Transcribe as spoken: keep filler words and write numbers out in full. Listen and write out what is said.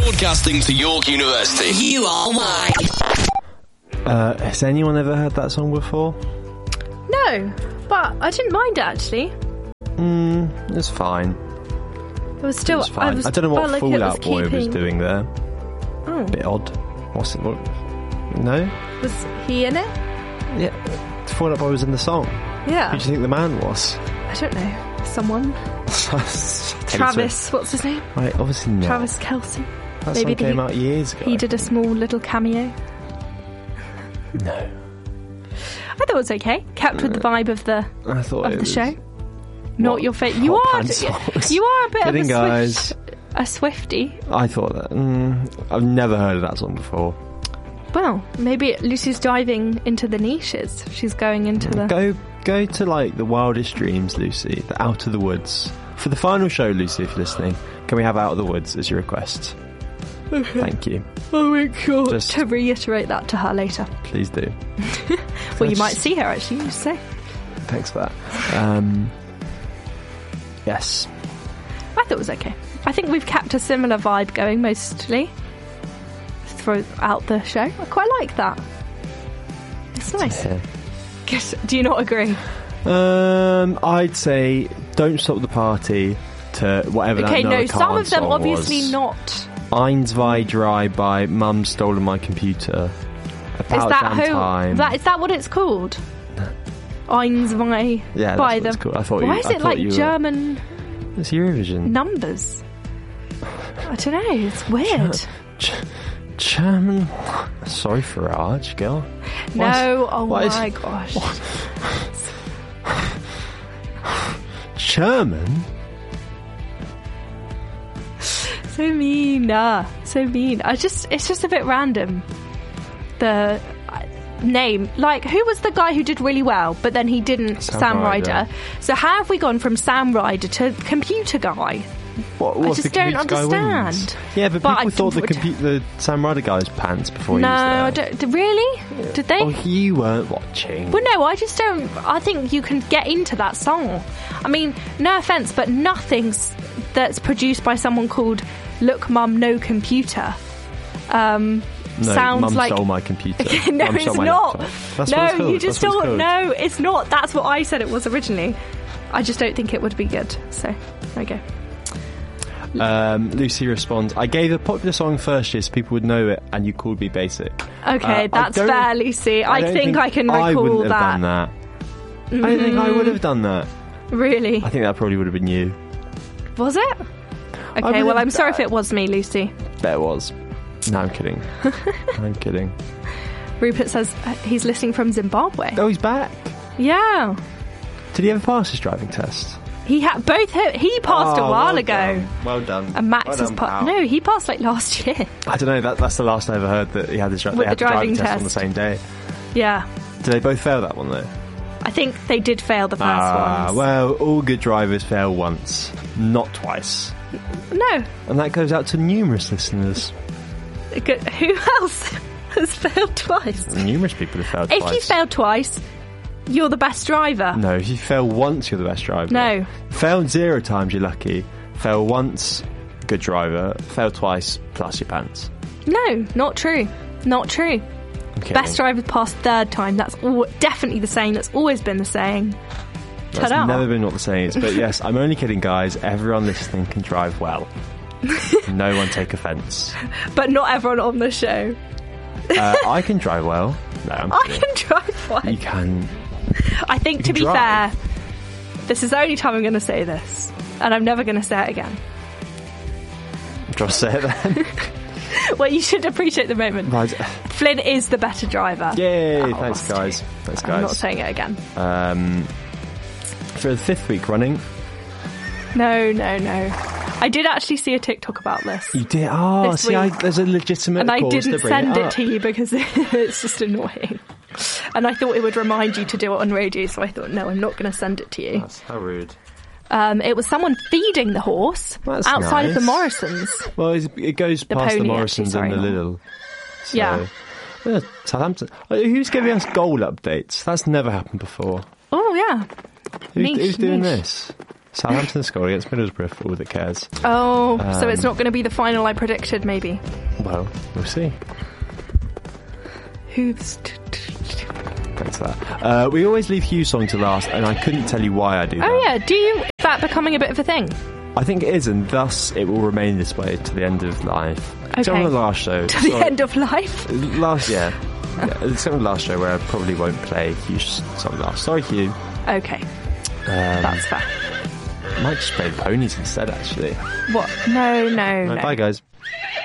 Broadcasting to York University. You are mine. Uh, has anyone ever heard that song before? No, but I didn't mind it actually. Hmm, it's fine. It was still. It's fine. I, was, I don't know what like Fall Out was Boy keeping... was doing there. Oh, Bit odd. What's it? What? No? was he in it? Yeah. Fall Out Boy was in the song. Yeah. Who do you think the man was? I don't know. Someone. Travis. What's his name? Right, obviously not. Travis Kelce. That Maybe song came he, out years ago. He did a small little cameo. No. I thought it was okay. Kept with the vibe of the I thought of it the was... show. Not your favourite. You Hot are. Pants songs. You are a bit Kidding, of a guys. Swift, a Swiftie. I thought that. Mm, I've never heard of that song before. Well, maybe Lucy's diving into the niches. She's going into the. Go, go to like the wildest dreams, Lucy. The Out of the Woods for the final show, Lucy. If you're listening, can we have Out of the Woods as your request? Okay. Thank you. I'll make sure Just- to reiterate that to her later. Please do. Well, you might see her actually. You say. Thanks for that. Um, yes. I thought it was okay. I think we've kept a similar vibe going mostly throughout the show. I quite like that. It's nice. Yeah. Guess, do you not agree? Um, I'd say Don't Stop the Party to whatever Okay, that no, Noah some Khan of them song obviously was. not. Eins, Zwei, Drei by Mum's Stolen My Computer. About Is that Damn who? Time. That is that what it's called? Eins, Zwei. Yeah, that's by what the. it's called. I thought Why you- is I it thought like you were- German It's Eurovision. numbers? I don't know. It's weird. Ch- German. Sorry, Farage, girl. No, oh what is- my gosh. German? So mean, uh, so mean. I just, it's just a bit random. The uh, name, like, who was the guy who did really well, but then he didn't? Sam Sam Ryder. Ryder. So how have we gone from Sam Ryder to computer guy? What, I what's just the don't computer guy understand. wins? Yeah, but, But people I thought the, would- compu- the Sam Ryder guy was pants before No, he I was there. don't. Really? Did they? Oh, you weren't watching. Well, no, I just don't. I think you can get into that song. I mean, no offense, but nothing's that's produced by someone called Look Mum No Computer. Um, no, sounds Mum like stole my computer. no, Mum it's stole my not. laptop. That's no, what it's called. you just That's what it's don't. called. No, it's not. That's what I said it was originally. I just don't think it would be good. So there you go. Um, Lucy responds, I gave a popular song first year so people would know it, and you called me basic. Okay, Uh, that's I don't- fair, Lucy. I, don't think, I can I recall wouldn't that. have done that. I don't think I would have done that. Really? I think that probably would have been you. Was it? Okay, would've- well, I'm sorry if it was me, Lucy. Bet it was. No, I'm kidding. I'm kidding. Rupert says uh, he's listening from Zimbabwe. Oh, he's back. Yeah. Did he ever pass his driving test? He had both. He, he passed Oh, a while well ago. done. Well done. And Max Well has done, passed. pal. No, he passed like last year. I don't know. That, that's the last I ever heard that he had, his, dri- With they had the the driving, driving test on the test. same day. Yeah. Did they both fail that one though? I think they did fail the first Ah, ones. well, all good drivers fail once, not twice. No. And that goes out to numerous listeners. Good- Who else has failed twice? Numerous people have failed If twice. you failed twice, you're the best driver. No, if you fail once, you're the best driver. No. Fail zero times, you're lucky. Fail once, good driver. Fail twice, plus your pants. No, not true. Not true. I'm kidding. Best driver passed third time. That's all, definitely the saying. That's always been the saying. That's Ta-da. never been what the saying is. But yes, I'm only kidding, guys. Everyone listening can drive well. No one take offence. But not everyone on the show. Uh, I can drive well. No, I'm I kidding. can drive one. You can. I think, You to can be drive. fair, this is the only time I'm going to say this. And I'm never going to say it again. Just say it then. Well, you should appreciate the moment. Right. Flynn is the better driver. Yay! Oh, thanks, stop. guys. Thanks, I'm not guys. saying it again. Um, for the fifth week running, No, no, no. I did actually see a TikTok about this. you did. Oh, This see, I, week. there's a legitimate And I cause didn't to bring send it, it up. to you because it's just annoying. And I thought it would remind you to do it on radio, so I thought, no, I'm not going to send it to you. That's how rude. Um, it was someone feeding the horse That's outside of the nice. Morrisons. Well, it's, it goes The past the pony, Morrisons actually, and the sorry. Lidl. So, Yeah. yeah, Southampton. Uh, Who's giving us goal updates? That's never happened before. Oh, yeah. Who's, Niche, who's doing niche. this? Southampton scored against Middlesbrough for all that cares. Oh, Um, so it's not going to be the final I predicted, maybe. Well, we'll see. Who's... Thanks for that. Uh, we always leave Hugh's song to last, and I couldn't tell you why I do that. Oh, yeah. Do you... Is that becoming a bit of a thing? I think it is, and thus it will remain this way to the end of life. Except Okay. on the last show. To the end of life? Last, yeah. yeah. Except on the last show where I probably won't play Hugh's song last. Sorry, Hugh. Okay. Um, That's fair. I might just play Ponies instead, actually. What? No, no, Right, no. bye, guys.